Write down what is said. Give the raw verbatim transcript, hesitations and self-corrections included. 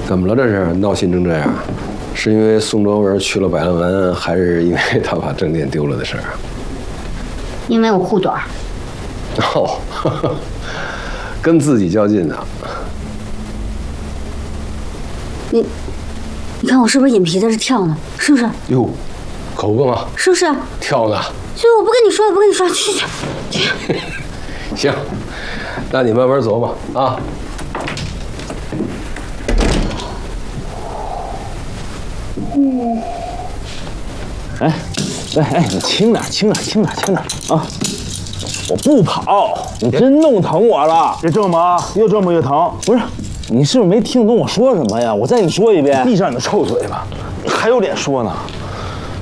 怎么了？这是闹心成这样？是因为宋卓文去了百乐门，还是因为他把证件丢了的事儿？ 因为我护短。 哦，呵呵，跟自己较劲呢。 你，你看我是不是眼皮在这跳呢？是不是？ 哟，可不嘛？ 是不是？ 跳呢？ 所以我不跟你说，我不跟你说，去去去。 行，那你慢慢琢磨啊。 嗯。哎，哎哎，你轻点，轻点，轻点，轻点啊！我不跑，你真弄疼我了。 别这么啊，越这么越疼。 不是，你是不是没听懂我说什么呀？我再给你说一遍。 闭上你的臭嘴巴，你还有脸说呢？